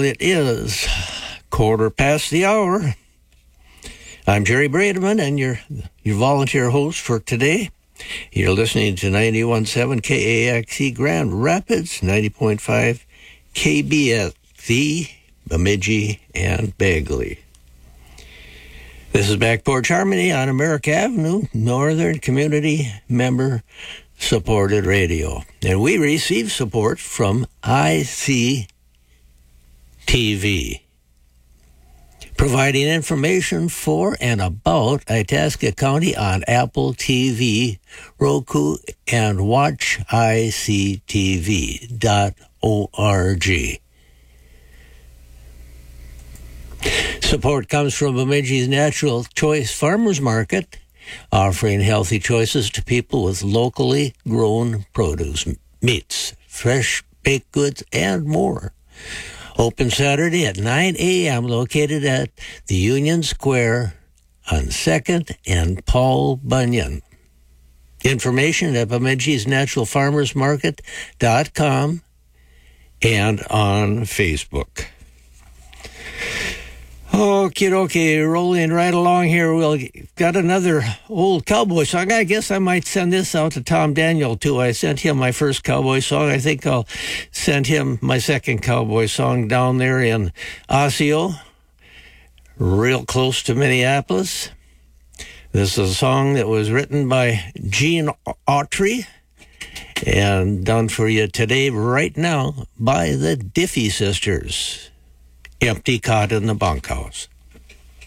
it is 1:15. I'm Jerry Brademan, and your volunteer host for today. You're listening to 91.7 KAXE Grand Rapids, 90.5 KBSE, Bemidji, and Bagley. This is Back Porch Harmony on America Avenue, Northern Community Member Supported Radio. And we receive support from ICTV, providing information for and about Itasca County on Apple TV, Roku, and watchictv.org. Support comes from Bemidji's Natural Choice Farmers Market, offering healthy choices to people with locally grown produce, meats, fresh baked goods, and more. Open Saturday at 9 a.m., located at the Union Square on 2nd and Paul Bunyan. Information at Bemidji's Natural Farmers Market.com and on Facebook. Okie dokie, rolling right along here. We've got another old cowboy song. I guess I might send this out to Tom Daniel, too. I sent him my first cowboy song. I think I'll send him my second cowboy song down there in Osseo, real close to Minneapolis. This is a song that was written by Gene Autry and done for you today, right now, by the Diffie Sisters. Empty Cot in the Bunkhouse.